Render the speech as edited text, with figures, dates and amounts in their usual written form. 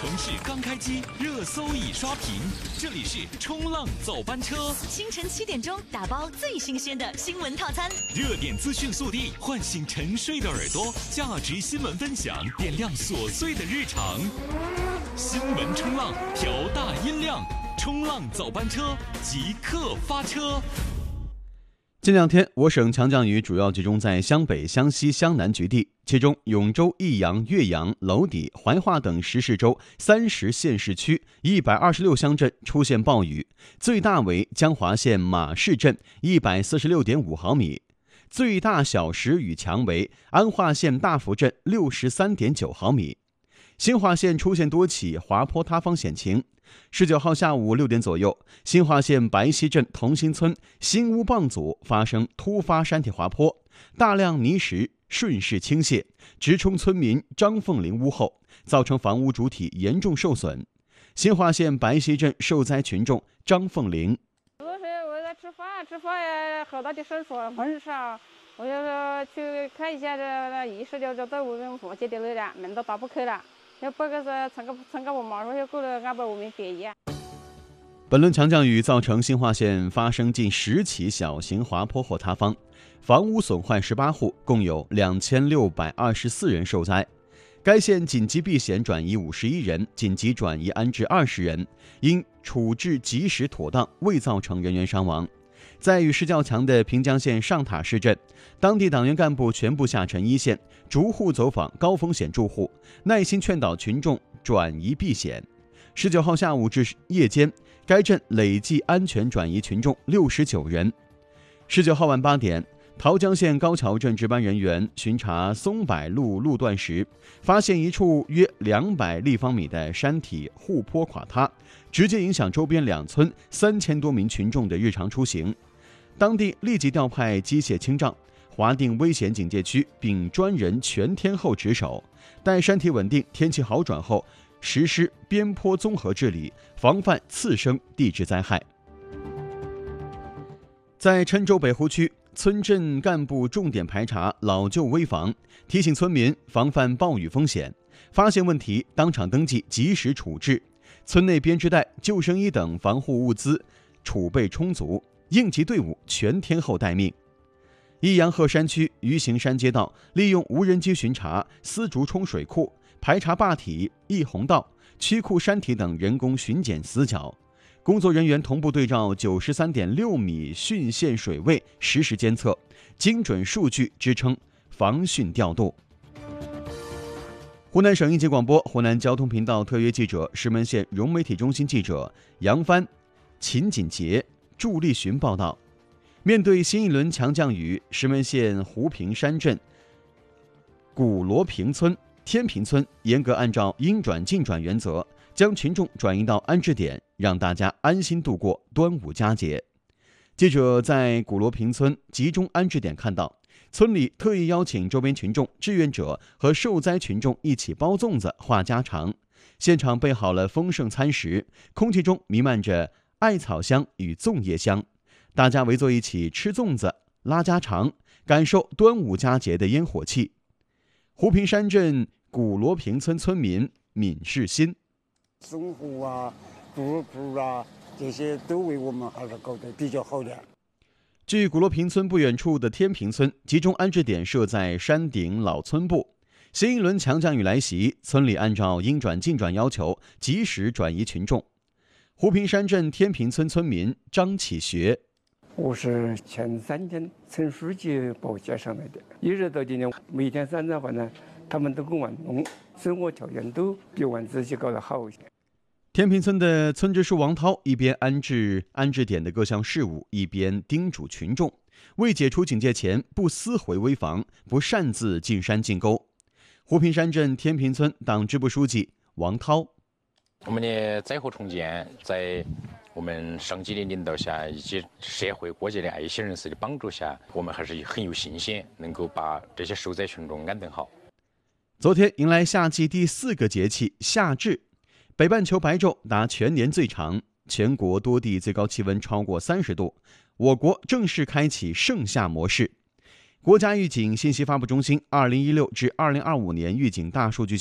城市刚开机，热搜已刷屏。这里是冲浪早班车， 清晨7点钟打包最新鲜的新闻套餐， 热点资讯速递，唤醒沉睡的耳朵，价值新闻分享，点亮琐碎的日常。新闻冲浪，调大音量，冲浪早班车即刻发车。 近两天，我省强降雨主要集中在湘北、湘西、湘南局地，其中永州、益阳、岳阳、娄底、怀化等10市州30县市区126乡镇出现暴雨，最大为江华县马市镇146.5毫米，最大小时雨强为安化县大福镇63.9毫米。新化县出现多起滑坡塌方险情。19号下午6点左右，新化县白溪镇同心村新屋傍组发生突发山体滑坡，大量泥石顺势倾泻，直冲村民张凤林屋后，造成房屋主体严重受损。新化县白溪镇受灾群众张凤林： 我是为了吃饭也好大的绳索很少，我就去看一下这意识就在我们附近的那了，门都打不开了。要不个是乘个我马路要过来，俺把我们别一样。 本轮强降雨造成新化县发生近10起小型滑坡或塌方，房屋损坏18户，共有2624人受灾。该县紧急避险转移51人，紧急转移安置20人，因处置及时妥当，未造成人员伤亡。在雨势较强的平江县上塔市镇，当地党员干部全部下沉一线，逐户走访高风险住户，耐心劝导群众转移避险。19号下午至夜间，该镇累计安全转移群众69人。19号晚8点，桃江县高桥镇值班人员巡查松柏路路段时，发现一处约200立方米的山体护坡垮塌，直接影响周边2村3000多名群众的日常出行。当地立即调派机械清障，划定危险警戒区，并专人全天候值守。待山体稳定、天气好转后，实施边坡综合治理，防范次生地质灾害。在郴州北湖区，村镇干部重点排查老旧危房，提醒村民防范暴雨风险，发现问题当场登记，及时处置。村内编织袋、救生衣等防护物资储备充足，应急队伍全天候待命。益阳鹤山区鱼行山街道利用无人机巡查丝竹冲水库，排查坝体、溢洪道、曲库山体等人工巡检死角。工作人员同步对照93.6米汛线水位实时监测，精准数据支撑防汛调度。湖南省应急广播、湖南交通频道特约记者、石门县融媒体中心记者杨帆、秦锦杰、祝立寻报道。面对新一轮强降雨，石门县湖平山镇古罗平村、天平村严格按照应转尽转原则，将群众转移到安置点，让大家安心度过端午佳节。记者在古罗平村集中安置点看到，村里特意邀请周边群众、志愿者和受灾群众一起包粽子、话家常，现场备好了丰盛餐食，空气中弥漫着艾草香与粽叶香，大家围坐一起吃粽子、拉家常，感受端午佳节的烟火气。湖平山镇古罗平村村民闵世新： 生活啊、布啊，这些都为我们还是搞得比较好的。 距古罗平村不远处的天平村集中安置点设在山顶老村部。新一轮强降雨来袭，村里按照应转尽转要求，及时转移群众。湖平山镇天平村村民张启学： 我是前3天村书记把我介上来的，一直到今天，每天3餐饭呢，他们都跟我弄，生活条件都比我自己搞得好一些。 天平村的村支书王涛一边安置点的各项事务，一边叮嘱群众，未解除警戒前不私回危房，不擅自进山进沟。湖平山镇天平村党支部书记王涛： 我们的灾后重建在我们上级的领导下，以及社会各界的爱心人士的帮助下，我们还是很有信心能够把这些受灾群众安顿好。 昨天迎来夏季第4个节气夏至，北半球白昼达全年最长，全国多地最高气温超过30度，我国正式开启盛夏模式。国家预警信息发布中心2016至2025年预警大数据